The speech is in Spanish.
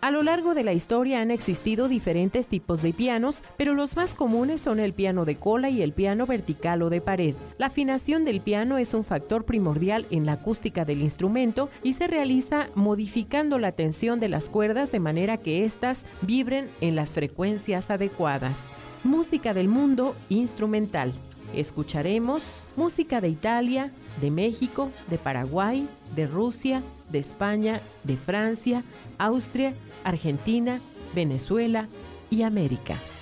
A lo largo de la historia han existido diferentes tipos de pianos, pero los más comunes son el piano de cola y el piano vertical o de pared. La afinación del piano es un factor primordial en la acústica del instrumento y se realiza modificando la tensión de las cuerdas de manera que éstas vibren en las frecuencias adecuadas. Música del mundo instrumental. Escucharemos música de Italia, de México, de Paraguay, de Rusia, de España, de Francia, Austria, Argentina, Venezuela y América.